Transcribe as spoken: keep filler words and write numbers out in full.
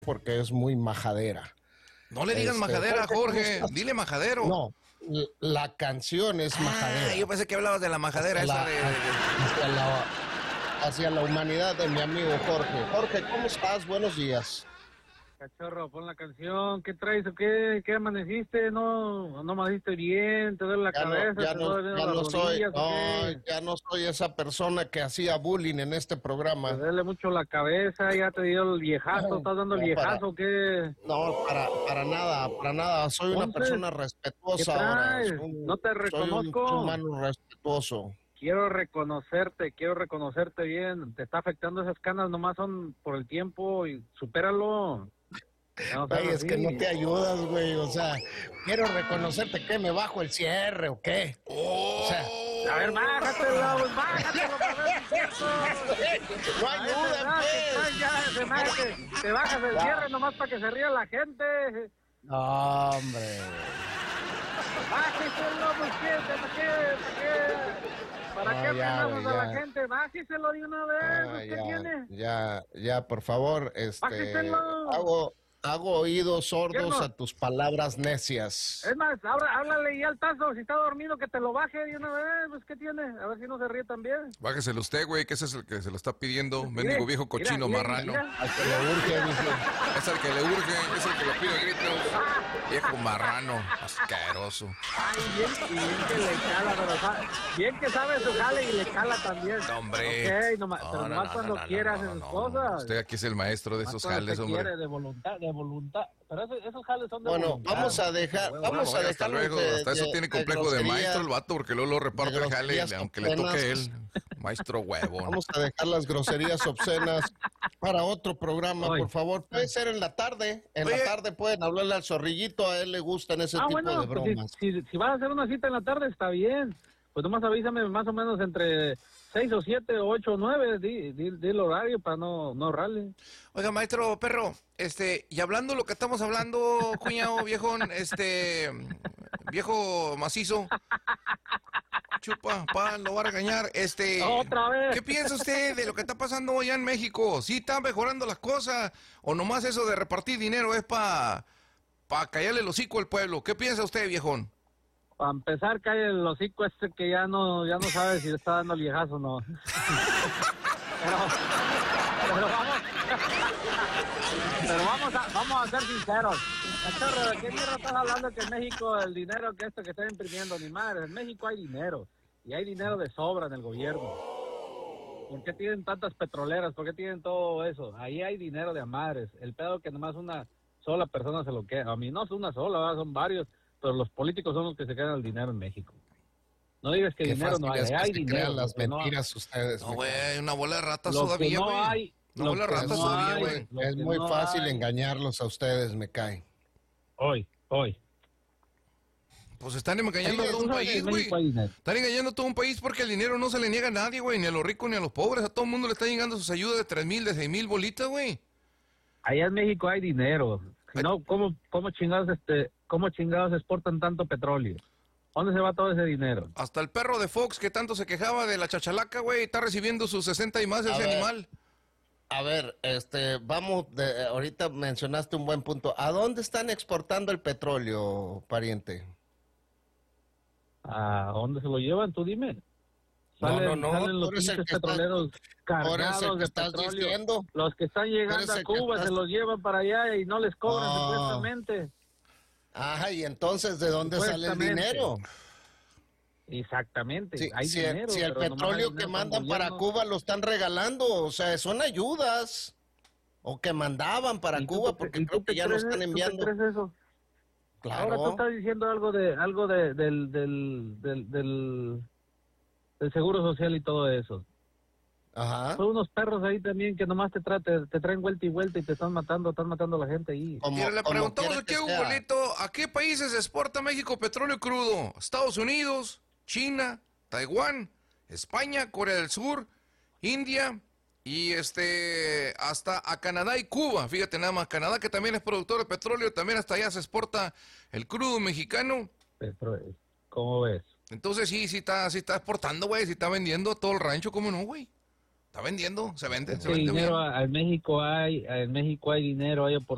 porque es muy majadera. No le digas este, majadera, Jorge, Jorge dile majadero. No, la canción es ah, majadera. Yo pensé que hablabas de la majadera la, esa de... Hacia la, hacia la humanidad de mi amigo Jorge. Jorge, ¿cómo estás? Buenos días. Cachorro, pon la canción. ¿Qué traes o qué? ¿Qué amaneciste? No, no amaneciste bien, te duele la ya cabeza. No, ya te no, duele ya las no soy, rodillas, no, ya no soy esa persona que hacía bullying en este programa. Te duele mucho la cabeza, ya te dio el viejazo, no, ¿estás dando el no, viejazo o qué? No, para, para nada, para nada. Soy Entonces, una persona respetuosa ahora. Un, no te reconozco. Soy un humano respetuoso. Quiero reconocerte, quiero reconocerte bien. Te está afectando esas canas, nomás son por el tiempo y supéralo. No, güey, es que no te ayudas, güey, o sea, quiero reconocerte que me bajo el cierre o qué. Oh. O sea, a ver, bájatelo, bájatelo para ver si es cierto. No ayuda, pues. Ya, se me, te bajas el cierre nomás para que se ría la gente. No, hombre. Bájatelo, pues, ¿para qué? ¿Para qué? ¿Para no, qué aprenamos a la ya. gente? Bájiselo de una vez, Ah, ¿qué ya, tiene? Ya, ya, por favor, este, Bájiselo. hago... Hago oídos sordos no? a tus palabras necias. Es más, ahora háblale ya al Tazo, si está dormido que te lo baje de una vez, pues ¿qué tiene? A ver si no se ríe también. Bájeselo usted, güey, que ese es el que se lo está pidiendo, mendigo viejo cochino mira, mira, marrano. Mira. Al que le urge, dice. Es el que le urge, es el que lo pide a gritos. Viejo marrano, asqueroso. Ay, bien, bien que le cala, pero bien que sabe su jale y le cala también. No, hombre. Ok, nomás, no, pero nomás no, cuando no, quiera hacer sus no, cosas. Usted aquí es el maestro de esos jales, hombre. Quiere, de voluntad, de voluntad. Pero esos, esos jales son de bueno, voluntad. vamos a dejar, bueno, vamos bueno, a hasta dejar luego. De, hasta eso de, tiene complejo de, de maestro el vato, porque luego lo reparte el jale, aunque le toque él. Maestro huevo. Vamos a dejar las groserías obscenas para otro programa, Oye. por favor. Puede ser en la tarde. En Oye. la tarde pueden hablarle al zorrillito, a él le gustan ese ah, tipo bueno, de bromas. Pues si, si, si vas a hacer una cita en la tarde, está bien. Pues nomás avísame más o menos entre seis o siete, o ocho o nueve, di, di, di el horario para no, no ahorrarle. Oiga, maestro perro, este, y hablando lo que estamos hablando, cuñado, viejón, este, viejo macizo, chupa, pan, lo va a regañar, este, otra vez. ¿Qué piensa usted de lo que está pasando allá en México? ¿Sí están mejorando las cosas o nomás eso de repartir dinero es para pa callarle el hocico al pueblo? ¿Qué piensa usted, viejón? Para empezar, cae el hocico este que ya no ya no sabe si le está dando el viejazo o no. pero, pero vamos pero vamos a, vamos a ser sinceros. ¿De qué mierda estás hablando que en México el dinero que esto que está imprimiendo? Ni madre, en México hay dinero. Y hay dinero de sobra en el gobierno. ¿Por qué tienen tantas petroleras? ¿Por qué tienen todo eso? Ahí hay dinero de a madres. El pedo que nomás una sola persona se lo queda. A mí no es una sola, ¿verdad? Son varios. Pero los políticos son los que se quedan el dinero en México. No digas que Qué dinero no hay, es que hay se dinero. Las mentiras no, ustedes. No, güey, una bola de ratas lo todavía, no güey. Hay, una bola de ratas no todavía, güey. Es muy no fácil hay. engañarlos a ustedes, me cae. Hoy, hoy. Pues están engañando a todo un país, güey. Están engañando a todo un país porque el dinero no se le niega a nadie, güey. Ni a los ricos ni a los pobres. A todo el mundo le está llegando sus ayudas de tres mil, de seis mil bolitas, güey. Allá en México hay dinero. Si no, ¿cómo, cómo chingados este, cómo chingados exportan tanto petróleo? ¿Dónde se va todo ese dinero? Hasta el perro de Fox que tanto se quejaba de la chachalaca, güey, está recibiendo sus sesenta y más de ese ver, animal. A ver, este, vamos, de, ahorita mencionaste un buen punto. ¿A dónde están exportando el petróleo, pariente? ¿A dónde se lo llevan? Tú dime. Salen, no, no, no. Salen los pinches petroleros está, cargados de estás petróleo. Diciendo, los que están llegando a Cuba estás... se los llevan para allá y no les cobran oh. supuestamente. Ajá, y entonces, ¿de dónde sale el dinero? Exactamente, sí, hay si dinero. El, si el petróleo que mandan para Cuba lo están regalando, o sea, son ayudas. O que mandaban para Cuba, porque creo que ya lo están enviando. ¿Tú te crees eso? Claro. Ahora tú estás diciendo algo de algo de, del, del, del, del, del seguro social y todo eso. Ajá. Son unos perros ahí también que nomás te, tra te, te traen vuelta y vuelta y te están matando, están matando a la gente ahí. Como, Mira, le preguntamos aquí a un bolito, ¿a qué países exporta México petróleo crudo? Estados Unidos, China, Taiwán, España, Corea del Sur, India y este hasta a Canadá y Cuba. Fíjate nada más, Canadá que también es productor de petróleo, también hasta allá se exporta el crudo mexicano. Petróleo. ¿Cómo ves? Entonces sí, sí está, sí está exportando, güey, sí está vendiendo todo el rancho, ¿cómo no, güey? Está vendiendo, se vende, se vende dinero bien. En México hay, en México hay dinero, hay oportunidades.